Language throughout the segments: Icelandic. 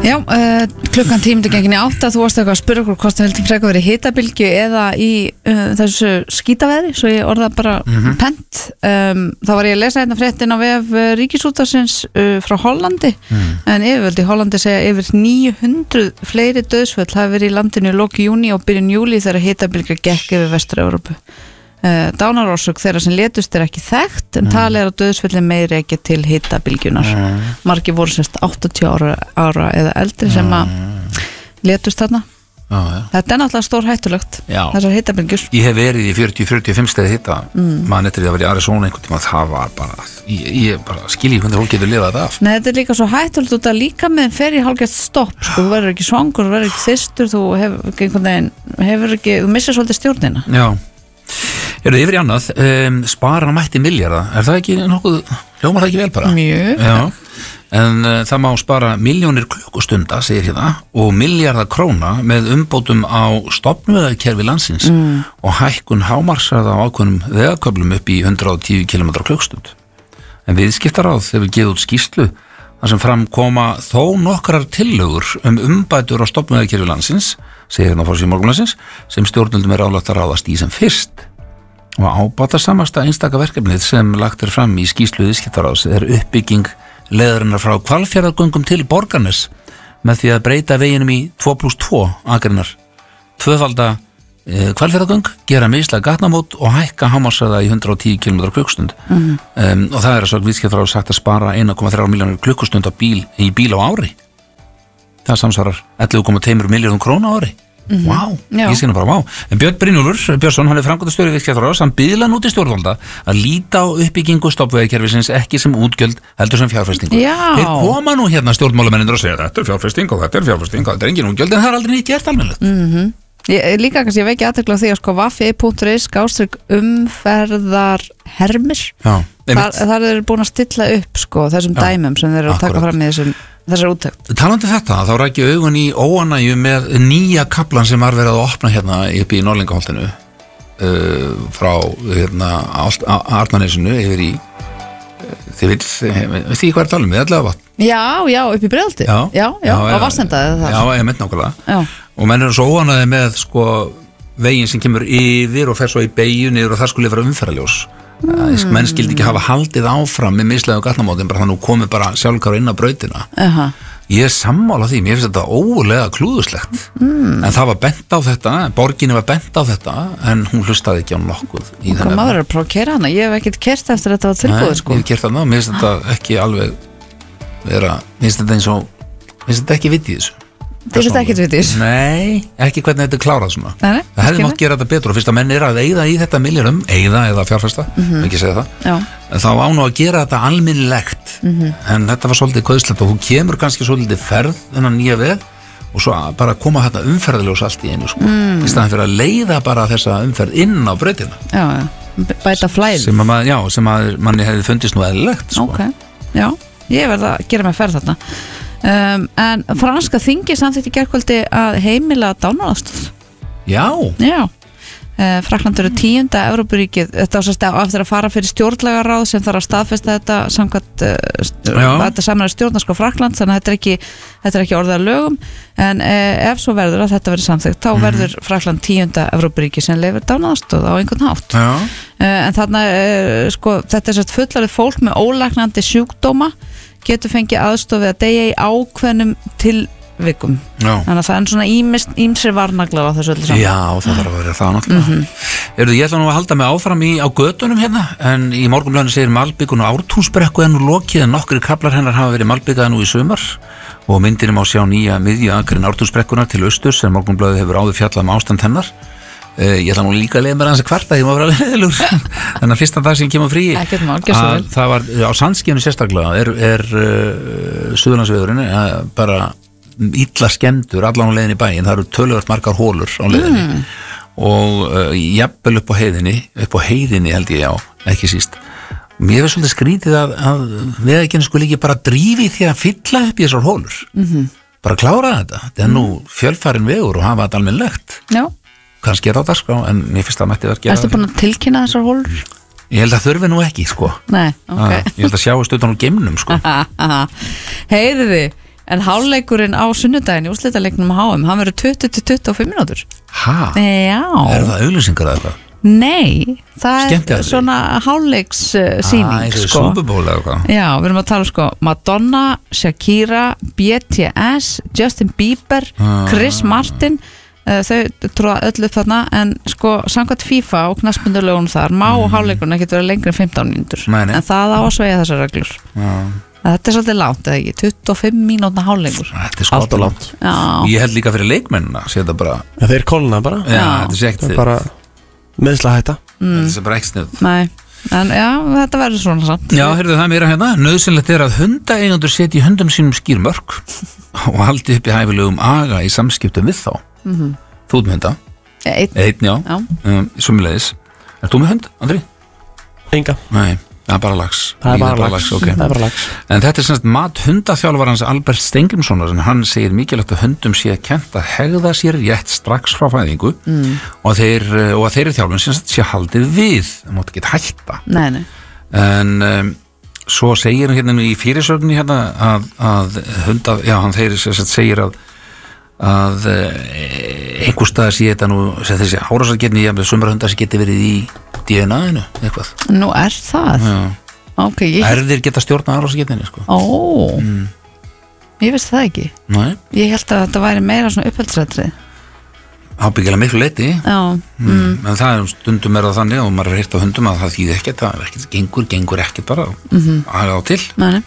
Já, klukkan 7:08, þú varst eitthvað að spyrja okkur hvort það vildi frekar verið hitabylgju eða í þessu skítaveðri, svo ég orða bara pent. Þá var ég að lesa hérna fréttin á vef Ríkisútvarpsins frá Hollandi, en yfirvöld í Hollandi segja yfir 900 fleiri dauðsföll hafi verið í landinu í lok júní og byrjun júlí þegar hitabylgja gekk yfir Vestur-Evrópu. Dánarorsök þeirra sem létust ekki þekkt, en talið að dauðsföllin meiri ekki til hitabylgjunar. Margir voru sérst 80 ára eða eldri sem að létust þarna. Þetta náttúrulega stór hættulegt, þessar hitabylgjur. Ég hef verið í 40-45 stæði hita, maður eftir því að vera í Arizona einhvern tíma, það var bara, ég bara skilji hvernig fólk getur lifað þetta af. Nei, þetta líka svo hættulegt út að líka með fer í hálfgert stopp, sko, þú verður ekki svangur, þú verður ekki þyrstur, þú missir svolítið stjórnina. Já. Yfir í annað, spara mætti milljarða, það ekki nokkuð, hljómar það ekki vel bara? Mjög. Já, en það má spara milljónir klukkustunda, segir hérna, og milljarða króna með umbótum á stofnvegakerfi landsins og hækkun hámarksraða á ákveðnum vegaköflum upp í 110 km klukkustund. En viðskiptaráð hefur gefið út skýrslu þar sem fram koma þó nokkrar tillögur umbætur á stofnvegakerfi landsins, segir hérna frá síðan Morgunblaðsins, sem stjórnvöldum ráðlagt að ráðast í sem fyrst. Og ábatasamasta einstaka verkefnið sem lagt fram í skýrslu viðskiptaráðs uppbygging leiðarinnar frá Hvalfjarðargöngum til Borgarnes með því að breyta veginum í 2+2 akreinar, tvöfalda Hvalfjarðargöng, gera mislæg gatnamót og hækka hámarkshraða í 110 km klukkustund. Og það að svo viðskiptaráðs sagt að spara 1,3 milljónir klukkustund í bíl á ári. Það samsvarar 11,2 milljörðum króna á ári. Vá, ég sé nú bara vá. En Björn Brynjólfur Björnsson, hann framkvæmdastjóri viðskiptaráðs, hann biðlar nú til stjórnvalda að líta á uppbyggingu stofnvegakerfisins ekki sem útgjöld heldur sem fjárfestingu. Þeir koma nú hérna stjórnmálamennir og segja þetta fjárfesting og þetta fjárfesting og þetta engin útgjöld, en það aldrei neitt gert almennilegt. Líka kannski ég veki athygli á því að sko www.umferðarhermir þar eru búin að stilla upp sko þessum dæmum sem þeir eru að taka fram í þessar úttekt. Talandi þetta, þá rækja augun í óánægju með nýja kaplan sem var verið að opna hérna upp í Norðlingaholtinu frá hérna Arnarnesinu yfir í þið veit hvað er talum við allavega vatn. Já, upp í Breiðholti. Já, á Vatnsendaði það. Já, ég meint nákvæmlega. Og menn eru svo óánægði með sko veginn sem kemur yfir og fer svo í beygju niður og það skulle vera umferðarljós. Menn skildi ekki hafa haldið áfram með mislægu gatnamótin, bara þannig að komið bara sjálfkrafa inn á brautina. Ég er sammála því, mér finnst þetta ólega klúðuslegt. En það var bent á þetta, borginni var bent á þetta, en hún hlustaði ekki á nokkuð. Hvað maður er að prófa að keyra hana? Ég hef ekkert keyrt eftir þetta var tilbúið sko. Nei, ég hef keyrt hana, mér finnst þetta ekki alveg vera, mér finnst þetta eins og, mér finnst þetta ekki vitið þessu. Þið finnst ekki vitið þessu? Nei, ekki hvernig þetta er klárað svona. Nei, það hefði mátt gera þetta betur og fyrst að menn er að eyða í þetta milljörðum, eða fjárfesta, ekki segja það. Þá á nú að gera þetta almennilegt, en þetta var svolítið kauðslegt og þú kemur kannski svolítið ferð þennan nýja veg og svo bara koma þetta umferðljós allt í einu sko. Í staðan fyrir að leiða bara þessa umferð inn á brautina. Bæta flæði. Sem að manni hefði fundist nú eðlilegt sko. Já, ég verð að gera mig ferð þarna. En franska þingi samþykkti í gærkvöldi að heimila dánaraðstoð. Já. Frakkland eru 10. Evrópuríkið. Þetta var sérst eftir að fara fyrir stjórnlagaráð sem þarf að staðfesta þetta samkvæmt þetta saman stjórnarskrá Frakkland, þannig að þetta er ekki orðið að lögum, en ef svo verður að þetta verður samþykkt, þá verður Frakkland 10. Evrópuríkið sem leyfir dánaraðstoð á einhvern hátt. En þarna sko, þetta er sérst fullarið fólk með ólæknandi sjúkdóma getur fengið aðstoð við að deyja í ákveðnum tilvikum. Þannig að það er svona ýmsir varnaglar á þessu öllu saman. Já, það þarf að vera það náttúrulega. Ég ætla nú að halda mig áfram á götunum hérna, en í Morgunblaðinu segir Malbikun og Ártúnsbrekku nú lokið, en nokkrir kaflar hennar hafa verið malbikaðir nú í sumar og myndinni má sjá nýja miðju akrein Ártúnsbrekkunar til austurs, en Morgunblaðið hefur áður fjallað ástand hennar. Ég ætla nú líka að leiða mér aðeins að kvarta, ég má vera leðilegur. Þannig að fyrsta dag sem ég kemur frí það var á Sandskíðunni sérstaklega er Suðurlandsvegurinn bara illa skemmdur allan á leiðinni í bæinn, það eru töluvert margar hólur á leiðinni og jafnvel upp á heiðinni held ég, ekki síst. Mér finnst svolítið skrítið að vegagerðin skulle ekki bara drífi því að fylla upp í þessar hólur. Bara klára þetta er nú fjölfarin vegur og hafa þetta almennilegt. Já. Kannski það dagskrá, en ég finnst að mætti verið að gera. Erstu búin að tilkynna þessar hólur? Ég held að þurfi nú ekki, sko. Nei, ok. Ég held að sjá stöðan úr geimnum, sko. Heyriði, En hálfleikurinn á sunnudaginn í úrslitaleiknum HM, hann verður 20-25 mínútur. Já. Er það auglýsingar eða eitthvað? Nei, það er svona hálfleikssýning sko. Super Bowl eða eitthvað? Já, við erum að tala sko Madonna, Shakira, BTS, Justin Bieber, Chris Martin, þau tróða öll upp þarna, en sko samkvæmt FIFA og knattspyrnulögunum þar má hálfleikurinn ekki vera lengri en 15 mínútur, en það á að sveigja þessar reglur. Þetta er svolítið langt, eða ekki? 25 mínútna hálfleikur. Þetta er sko langt. Ég held líka fyrir leikmennina, sé þetta bara. Já, þeir kolna bara. Já, þetta sé ekkert bara meðsla hætta. Þetta sé bara ekki sniðt. Nei, en já, þetta verður svona samt. Já, heyrðu það meira hérna. Nauðsynlegt er að hundaeigendur setji hundum sínum skýr mörk og haldi upp í hæfilegum aga í samskiptum við þá. Þú ert með hunda? Einn, já. Sömuleiðis. Ert þú með hund, Andri? Enga. Nei, það er bara lax. Það er bara lax. En þetta er semst mat hundaþjálfarans Albert Steingrímssonar, en hann segir mikilvægt að hundum sé kennt að hegða sér rétt strax frá fæðingu og að þeirri þjálfun semst sé haldið við. Það mátt ekki hætta. Nei. En svo segir hann hérna í fyrirsögninni hérna að hunda, já, hann segir að einhver staðar sé þetta nú sem þessi árásargetni, jafnvel sumra hundar sem geti verið í DNA-inu eitthvað. Nú er það? Já. Ok. Erðir geta stjórna árásargetninni sko. Ég vissi það ekki. Nei. Ég held að þetta væri meira svona upphaldsrættrið. Ábyggilega miklu leyti. Já. En það er stundum það þannig og maður heyrt á hundum að það þýði ekkert, það ekkert gengur ekkert bara aga á til. Nei.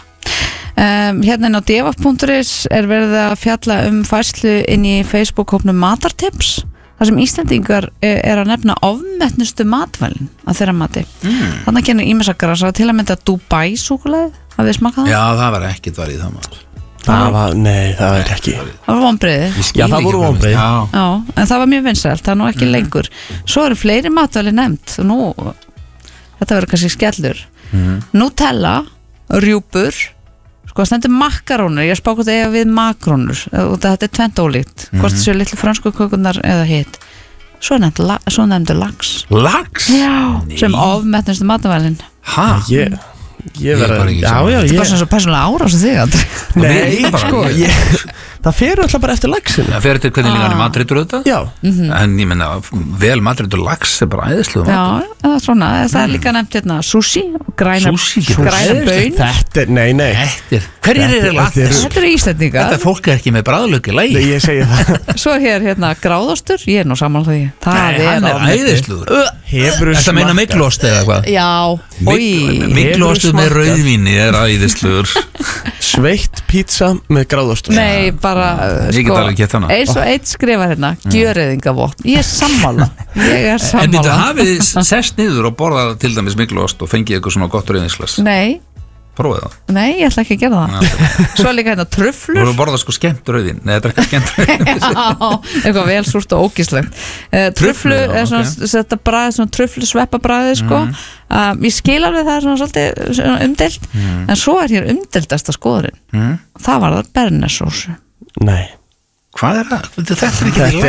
Hérna inn á devaf.is er verið að fjalla færslu inn í Facebook-hópnum Matartips, þar sem Íslendingar er að nefna ofmetnustu matvælin að þeirra mati. Þannig kennir ímessakara til að mynda Dubai súkkulaði, hafið þið smakað það? Já, það var ekkert varð í það maður. Nei, það er ekki. Það var vonbrigði. Já, það voru vonbrigði. Já, en það var mjög vinsælt, það er nú ekki lengur. Svo eru fleiri matvæli nefnt og nú, þetta verður kannski skellur. Nutella, rjúpur, sko stendur makarónur, ég spá hvort það eiga við makrónur og þetta er tvennt ólíkt, hvort þessu litlu fransku kökunar eða hitt. Svo nefndu lax. Lax? Já, sem ofmetnustu matvælin. Hæ? Ég verður þetta er bara svona svo persónulega árás þig, Andri. Nei, sko, það fer alltaf bara eftir laxinu. Það fer eftir hvernig líka hann er matreitur auðvitað. Já. En ég menna, vel matreitur lax er bara æðislega matur. Já, það er svona, það er líka nefnt hérna sushi, græna baun. Þetta er, nei. Hverjir eru lax? Þetta eru Íslendingar. Þetta fólk er ekki með bragðlauki í lagi. Ég segi það. Svo hérna gráðostur, ég er nú sammála því. Hann er æðislegur. Þetta meina mikluost eða hvað? Já, mikluostu með rauðvíni er æðislegur. Sveitt pizza með gráðostur. Nei, bara eins og eitt skrifar hérna gjöreyðingavopn. Ég er sammála. En þetta hafið sest niður og borðað til dæmis mikluost og fengið eitthvað svona gott rauðvínsglas? Nei. Prófið það? Nei, ég ætla ekki að gera það. Svo líka hérna truflur. Þú voru að borða sko skemmt rauðvín. Nei, þetta er ekki skemmt rauðvín. Já, eitthvað vel súrt og ógíslegt. Truflu er svona bragð, svona truflu sveppabræði sko. Ég skil alveg það er svona svolítið umdeilt, en svo er hér umdeildasta skoðurinn. Það var það bernesósu. Nei. Hvað er það? Þetta er ekki í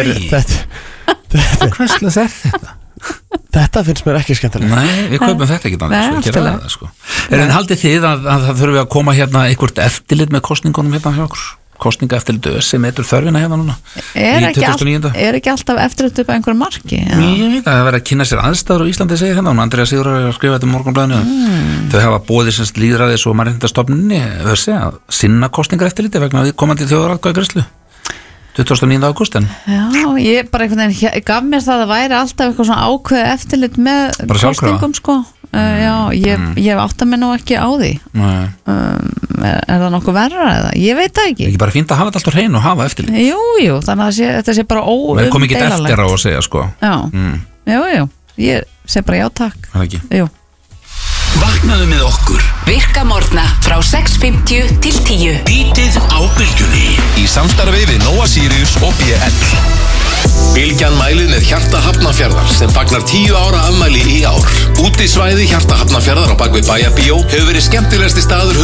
lagi. Hverslega er þetta? Þetta finnst mér ekki skemmtilega. Nei, við kaupum þetta ekki þannig sko. En haldið þið að það þurfi að koma hérna einhvert eftirlit með kosningunum hérna hjá okkur? Kosningaeftirlit sem metur þörfina hérna núna? Er ekki alltaf eftirlit upp að einhverju marki? Ég veit að það verður að kynna sér aðstæður á Íslandi segir hérna, og Andrea Sigurðar er að skrifa þetta í Morgunblaðinu. Þau hafa boðið semst lýðræðis og mannréttindastofnuninni að sinna kosningaeftirliti vegna komandi þjóðaratkvæðagreiðslu 29. ágúst. Já, ég bara einhvern veginn gaf mér það að væri alltaf eitthvað svona ákveð eftirlit með kostingum sko. Já, ég hef átt að mig nú ekki á því. Er það nokkuð verra eða? Ég veit það ekki. Ekki bara fínt að hafa þetta alltaf hrein og hafa eftirlit. Jú, þannig að þetta sé bara óumdeilanlegt. Það kom ekki eftir á að segja sko. Jú, ég segi bara já takk. Það ekki. Jú. Vaknaðu með okkur. Virka morgna frá 6:50 til 10. Bítið á Bylgjunni í samstarfi við Nóa Sirius og BL. Bylgjan mælið með Hjarta Hafnarfjarðar sem fagnar 10 ára afmæli í ár. Útisvæði Hjarta Hafnarfjarðar á bakvið Bæjarbíó hefur verið skemmtilegasti staður